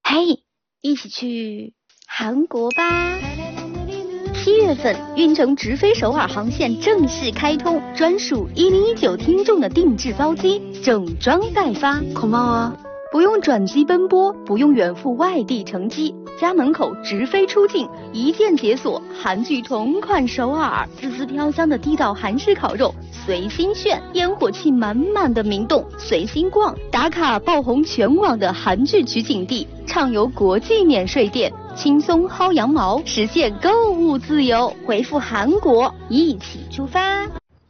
嘿，一起去韩国吧！7月份，运城直飞首尔航线正式开通，专属1019听众的定制包机，整装待发。 고마워。 不用转机奔波，不用远赴外地乘机，家门口直飞出境，一键解锁韩剧同款首尔，滋滋飘香的地道韩式烤肉，随心炫，烟火气满满的明洞，随心逛，打卡爆红全网的韩剧取景地，畅游国际免税店，轻松薅羊毛，实现购物自由。回复韩国，一起出发！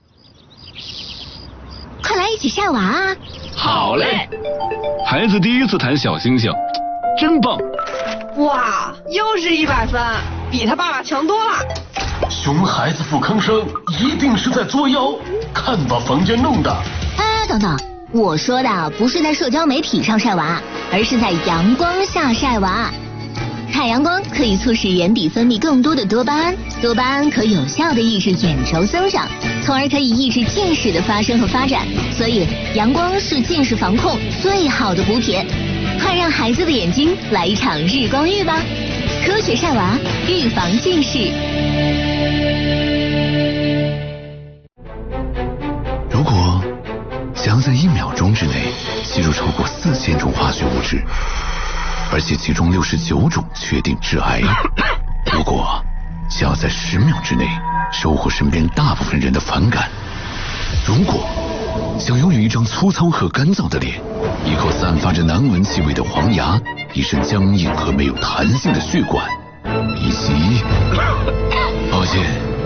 快来一起晒娃啊！ 好嘞！孩子第一次弹小星星，真棒！ 哇，又是100分，比他爸爸强多了。 熊孩子不吭声，一定是在作妖。看把房间弄的！ 哎，等等，我说的不是在社交媒体上晒娃，而是在阳光下晒娃。太阳光可以促使眼底分泌更多的多巴胺，多巴胺可有效的抑制眼轴增长，从而可以抑制近视的发生和发展。所以阳光是近视防控最好的补铁，快让孩子的眼睛来一场日光浴吧！科学晒娃，预防近视。 如果想要在1秒钟之内吸入超过4000种化学物质，而且其中69种确定致癌。如果想要在10秒之内收获身边大部分人的反感，如果想拥有一张粗糙和干燥的脸，一口散发着难闻气味的黄牙，一身僵硬和没有弹性的血管，以及，抱歉，